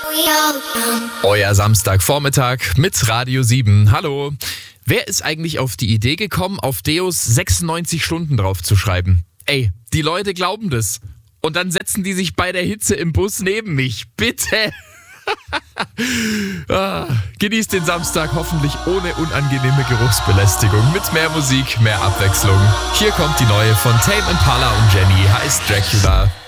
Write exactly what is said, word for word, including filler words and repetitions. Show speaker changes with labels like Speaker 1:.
Speaker 1: Euer Samstagvormittag mit Radio sieben. Hallo. Wer ist eigentlich auf die Idee gekommen, auf Deus sechsundneunzig Stunden drauf zu schreiben? Ey, die Leute glauben das. Und dann setzen die sich bei der Hitze im Bus neben mich. Bitte. ah, genießt den Samstag hoffentlich ohne unangenehme Geruchsbelästigung. Mit mehr Musik, mehr Abwechslung. Hier kommt die neue von Tame Impala und Jenny, heißt Dracula.